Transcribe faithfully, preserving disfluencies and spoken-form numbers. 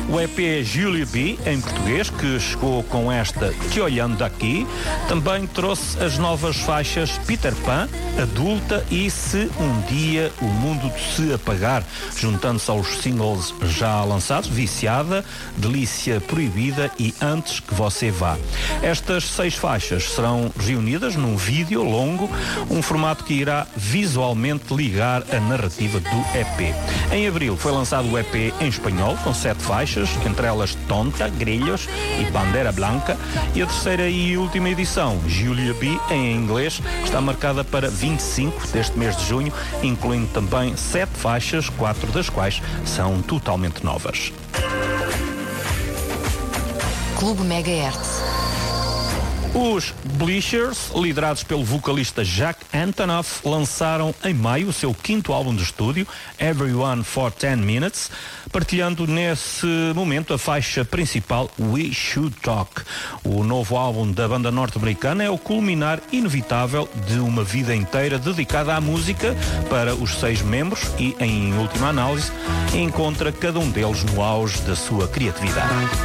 O E P Julia B, em português, que chegou com esta Te Olhando Daqui, também trouxe as novas faixas Peter Pan, Adulta e Se Um Dia o Mundo Se Apagar, juntando-se aos singles já lançados, Viciada, Delícia Proibida e Antes Que Você Vá. Estas seis faixas serão reunidas num vídeo longo, um formato que irá visualmente ligar a narrativa do E P. Em abril foi lançado o E P em espanhol, com sete faixas, entre elas Tonta, Grilhos e Bandeira Blanca, e a terceira e última edição, Julia B, em inglês, está marcada para vinte e cinco deste mês de junho, incluindo também sete faixas, quatro das quais são totalmente novas. Clube Megahertz. Os Bleachers, liderados pelo vocalista Jack Antonoff, lançaram em maio o seu quinto álbum de estúdio, Everyone for ten minutes, partilhando nesse momento a faixa principal We Should Talk. O novo álbum da banda norte-americana é o culminar inevitável de uma vida inteira dedicada à música para os seis membros e, em última análise, encontra cada um deles no auge da sua criatividade.